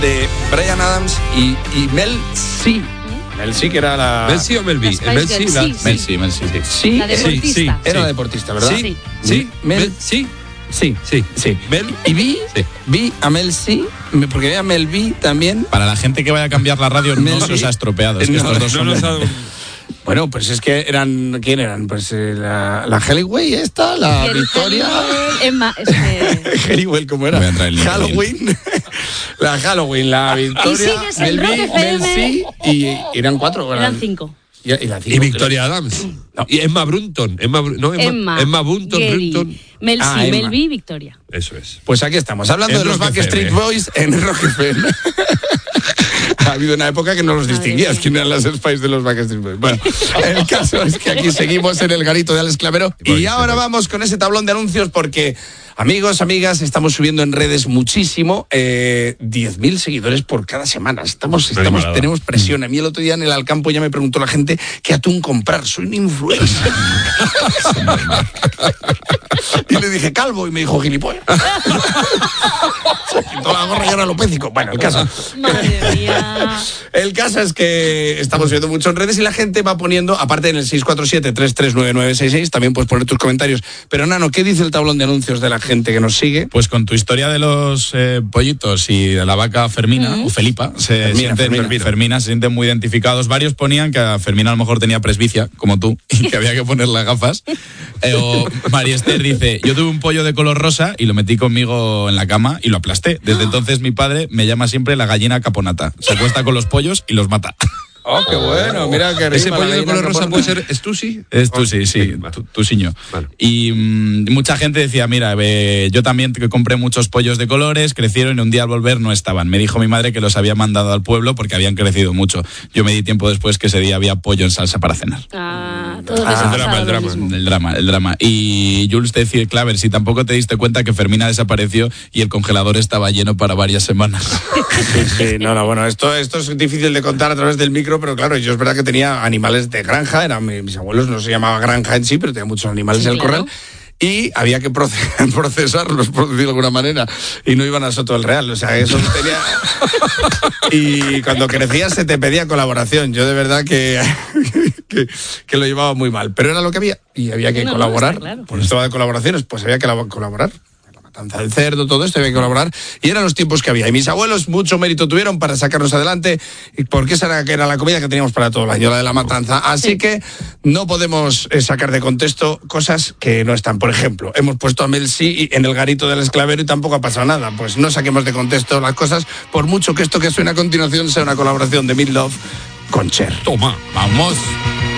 de Bryan Adams y Mel C. Mel C, que era la... ¿Mel C o Mel B? Mel C. Mel C. Sí, La deportista. sí. Era deportista, ¿verdad? Sí. ¿Sí? Mel C. Sí. Mel. Y vi a Mel C, porque vi a Mel B también. Para la gente que vaya a cambiar la radio, no se os ha estropeado. Es que estos dos son... Bueno, pues es que ¿quién eran? Pues la Halliwell esta, la Victoria. Emma, Halliwell, ¿cómo era? Halloween. La Halloween, la Victoria. Y sigues en Rock FM. Mel C, y eran 4. Eran 5. Y Victoria Adams. No. Y Emma Brunton. Emma Brunton. Mel C, Mel B, Victoria. Eso es. Pues aquí estamos, hablando de los Backstreet Boys en Rock FM. Ha habido una época que no los distinguías quién eran las Spice de los Backstreet Boys. Bueno, el caso es que aquí seguimos en el garito de Alex Clavero. Y ahora vamos con ese tablón de anuncios porque, amigos, amigas, estamos subiendo en redes muchísimo. 10.000 seguidores por cada semana. Tenemos presión. A mí el otro día en el Alcampo ya me preguntó la gente qué atún comprar. Soy un influencer. Y le dije calvo y me dijo gilipollas. Se quitó la gorra y ahora lo pécico. Bueno, el caso. Madre mía. El caso es que estamos viendo mucho en redes y la gente va poniendo, aparte en el 647-339966, también puedes poner tus comentarios. Pero Nano, ¿qué dice el tablón de anuncios de la gente que nos sigue? Pues con tu historia de los pollitos y de la vaca Fermina, o Felipa, Fermina se sienten muy identificados. Varios ponían que a Fermina a lo mejor tenía presbicia, como tú, y que había que ponerle gafas. O María Esther dice, yo tuve un pollo de color rosa y lo metí conmigo en la cama y lo aplasté. Desde entonces mi padre me llama siempre la gallina caponata. Se acuesta con los pollos y los mata. Oh, qué bueno, mira que ¿Ese pollo de color rosa puede ser Stussy? Stussy, sí, Tusiño. Vale. Y mucha gente decía, mira, yo también que compré muchos pollos de colores, crecieron y un día al volver no estaban. Me dijo mi madre que los había mandado al pueblo porque habían crecido mucho. Yo me di tiempo después que ese día había pollo en salsa para cenar. El drama. Y Jules te decía, Claver, si tampoco te diste cuenta que Fermina desapareció y el congelador estaba lleno para varias semanas. Sí, bueno, esto es difícil de contar a través del micro, pero claro, yo es verdad que tenía animales de granja, mis abuelos no se llamaba granja en sí, pero tenía muchos animales en el corral. Y había que procesarlos, por decirlo de alguna manera, y no iban a Soto del Real, o sea, eso tenía... Y cuando crecías se te pedía colaboración, yo de verdad que lo llevaba muy mal, pero era lo que había, y había que colaborar, claro. Por esto de colaboraciones, pues había que colaborar. Matanza del cerdo, todo esto, había que colaborar, y eran los tiempos que había, y mis abuelos mucho mérito tuvieron para sacarnos adelante, porque esa era la comida que teníamos para todo el año, la de la matanza, así que no podemos sacar de contexto cosas que no están. Por ejemplo, hemos puesto a Mel C en el garito del Esclavero y tampoco ha pasado nada, pues no saquemos de contexto las cosas, por mucho que esto que suena a continuación sea una colaboración de Meat Loaf con Cher. Toma, vamos.